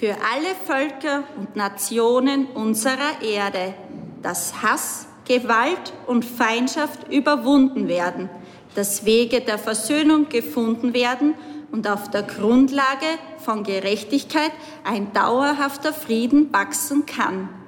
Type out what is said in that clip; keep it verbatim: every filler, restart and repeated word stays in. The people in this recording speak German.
für alle Völker und Nationen unserer Erde, dass Hass, Gewalt und Feindschaft überwunden werden, dass Wege der Versöhnung gefunden werden und auf der Grundlage von Gerechtigkeit ein dauerhafter Frieden wachsen kann.